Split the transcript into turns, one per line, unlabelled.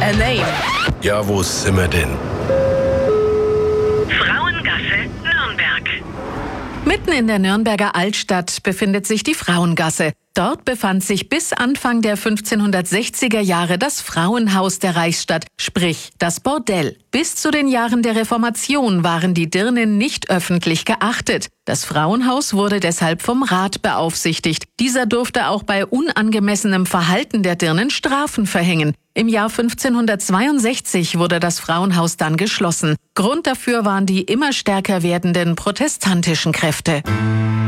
a Name.
Ja, wo sind wir denn?
Frauengasse, Nürnberg.
Mitten in der Nürnberger Altstadt befindet sich die Frauengasse. Dort befand sich bis Anfang der 1560er Jahre das Frauenhaus der Reichsstadt, sprich das Bordell. Bis zu den Jahren der Reformation waren die Dirnen nicht öffentlich geachtet. Das Frauenhaus wurde deshalb vom Rat beaufsichtigt. Dieser durfte auch bei unangemessenem Verhalten der Dirnen Strafen verhängen. Im Jahr 1562 wurde das Frauenhaus dann geschlossen. Grund dafür waren die immer stärker werdenden protestantischen Kräfte.